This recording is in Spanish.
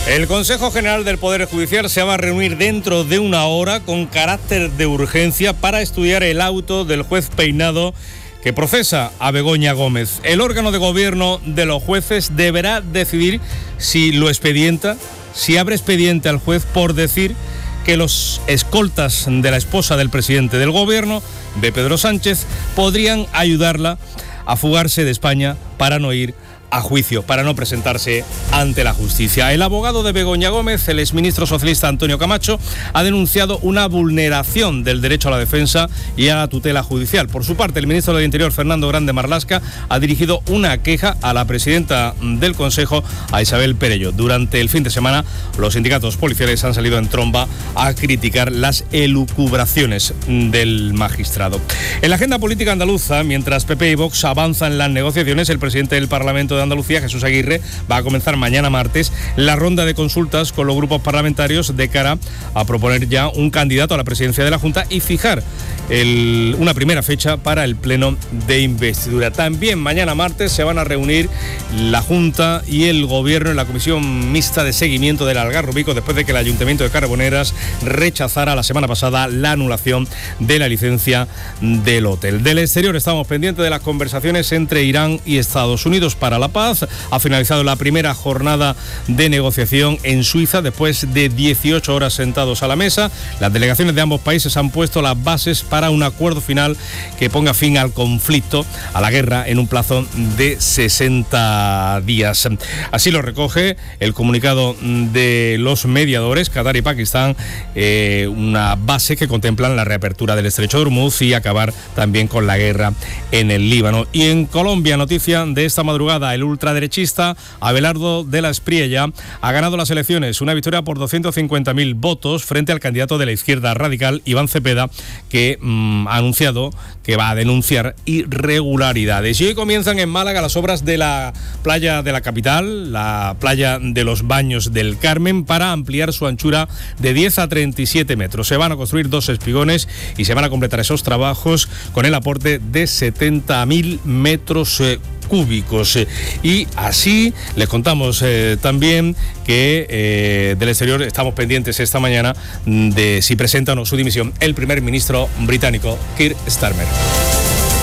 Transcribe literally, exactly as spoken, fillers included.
El Consejo General del Poder Judicial se va a reunir dentro de una hora con carácter de urgencia para estudiar el auto del juez Peinado que procesa a Begoña Gómez. El órgano de gobierno de los jueces deberá decidir si lo expedienta, si abre expediente al juez por decir que los escoltas de la esposa del presidente del gobierno, de Pedro Sánchez, podrían ayudarla a fugarse de España para no ir a juicio, para no presentarse ante la justicia. El abogado de Begoña Gómez, el exministro socialista Antonio Camacho, ha denunciado una vulneración del derecho a la defensa y a la tutela judicial. Por su parte, el ministro del Interior, Fernando Grande Marlaska, ha dirigido una queja a la presidenta del Consejo, a Isabel Perello. Durante el fin de semana, los sindicatos policiales han salido en tromba a criticar las elucubraciones del magistrado. En la agenda política andaluza, mientras P P y Vox avanzan las negociaciones, el presidente del Parlamento de Andalucía, Jesús Aguirre, va a comenzar mañana martes la ronda de consultas con los grupos parlamentarios de cara a proponer ya un candidato a la presidencia de la Junta y fijar el, una primera fecha para el pleno de investidura. También mañana martes se van a reunir la Junta y el Gobierno en la comisión mixta de seguimiento del Algarrobico después de que el Ayuntamiento de Carboneras rechazara la semana pasada la anulación de la licencia del hotel. Del exterior estamos pendientes de las conversaciones entre Irán y Estados Unidos para la paz. Ha finalizado la primera jornada de negociación en Suiza después de dieciocho horas sentados a la mesa. Las delegaciones de ambos países han puesto las bases para un acuerdo final que ponga fin al conflicto, a la guerra, en un plazo de sesenta días. Así lo recoge el comunicado de los mediadores, Qatar y Pakistán, eh, una base que contemplan la reapertura del estrecho de Hormuz y acabar también con la guerra en el Líbano. Y en Colombia, noticia de esta madrugada, el ultraderechista Abelardo de la Espriella ha ganado las elecciones, una victoria por doscientos cincuenta mil votos frente al candidato de la izquierda radical, Iván Cepeda, que mmm, ha anunciado que va a denunciar irregularidades. Y hoy comienzan en Málaga las obras de la playa de la capital, la playa de los Baños del Carmen, para ampliar su anchura de diez a treinta y siete metros. Se van a construir dos espigones y se van a completar esos trabajos con el aporte de setenta mil metros eh, cúbicos. Y así les contamos eh, también que eh, del exterior estamos pendientes esta mañana de si presenta o no su dimisión el primer ministro británico, Keir Starmer.